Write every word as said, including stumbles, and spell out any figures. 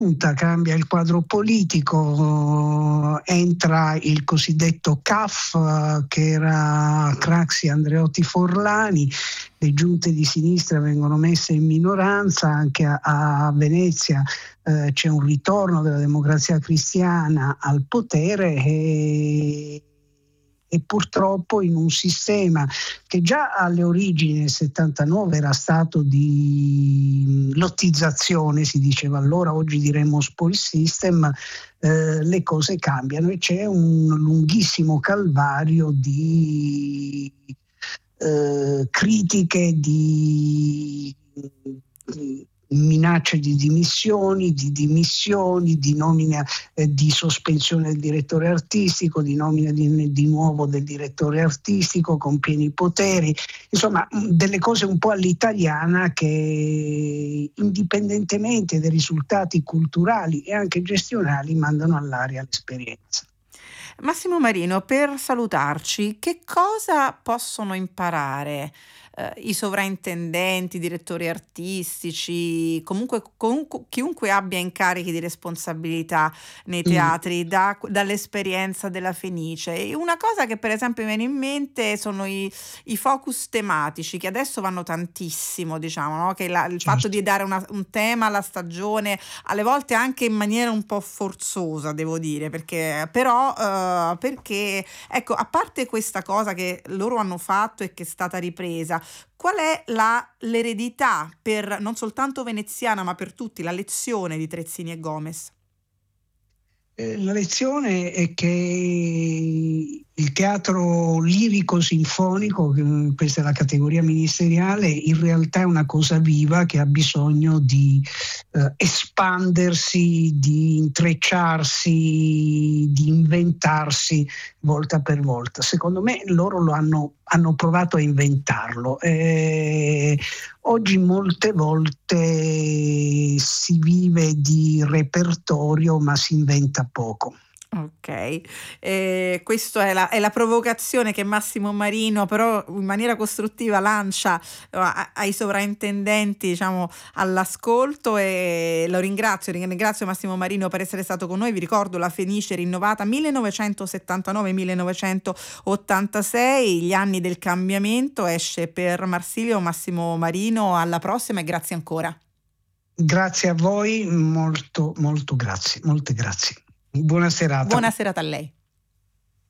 cambia il quadro politico, entra il cosiddetto C A F, che era Craxi, Andreotti, Forlani, le giunte di sinistra vengono messe in minoranza, anche a, a Venezia eh, c'è un ritorno della Democrazia Cristiana al potere e e purtroppo in un sistema che già alle origini nel settantanove era stato di lottizzazione, si diceva allora, oggi diremmo spoil system, eh, le cose cambiano e c'è un lunghissimo calvario di eh, critiche, di, di minacce di dimissioni, di dimissioni, di nomina, eh, di sospensione del direttore artistico, di nomina di, di nuovo del direttore artistico con pieni poteri, insomma delle cose un po' all'italiana che indipendentemente dai risultati culturali e anche gestionali mandano all'aria l'esperienza. Massimo Marino, per salutarci, che cosa possono imparare eh, i sovrintendenti, i direttori artistici, comunque, comunque chiunque abbia incarichi di responsabilità nei teatri da, dall'esperienza della Fenice? E una cosa che per esempio mi viene in mente sono i, i focus tematici, che adesso vanno tantissimo, diciamo, no? Che la, il Certo. fatto di dare una, un tema alla stagione, alle volte anche in maniera un po' forzosa, devo dire, perché però eh, perché ecco, a parte questa cosa che loro hanno fatto e che è stata ripresa, qual è la, l'eredità per non soltanto veneziana ma per tutti, la lezione di Trezzini e Gomez? La lezione è che il teatro lirico-sinfonico, questa è la categoria ministeriale, in realtà è una cosa viva che ha bisogno di eh, espandersi, di intrecciarsi, di inventarsi volta per volta. Secondo me loro lo hanno, hanno provato a inventarlo. Eh, oggi molte volte si vive di repertorio ma si inventa poco. Ok, eh, questa è la, è la provocazione che Massimo Marino però in maniera costruttiva lancia a, ai sovrintendenti, diciamo, all'ascolto, e lo ringrazio, ringrazio Massimo Marino per essere stato con noi. Vi ricordo la Fenice rinnovata millenovecentosettantanove millenovecentoottantasei, gli anni del cambiamento, esce per Marsilio. Massimo Marino, alla prossima e grazie ancora. Grazie a voi, molto molto grazie, molte grazie. Buona serata. Buona serata a lei.